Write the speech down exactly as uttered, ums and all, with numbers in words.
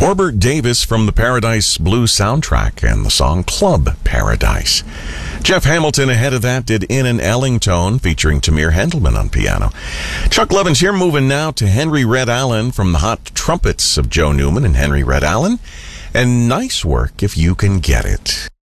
Norbert Davis from the Paradise Blues soundtrack and the song Club Paradise. Jeff Hamilton ahead of that did In an Ellington featuring Tamir Hendelman on piano. Chuck Lovins here, moving now to Henry Red Allen from the Hot Trumpets of Joe Newman and Henry Red Allen. And Nice Work If You Can Get It.